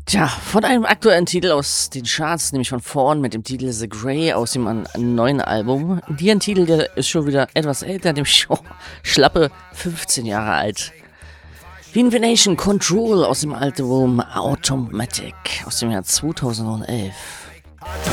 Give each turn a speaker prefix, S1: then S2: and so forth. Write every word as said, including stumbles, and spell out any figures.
S1: Tja, von einem aktuellen Titel aus den Charts, nämlich von vorn mit dem Titel The Grey aus dem an- neuen Album. Hier ein Titel, der ist schon wieder etwas älter, nämlich schon schlappe fünfzehn Jahre alt. Venation Control aus dem Album Automatic aus dem Jahr zweitausendelf.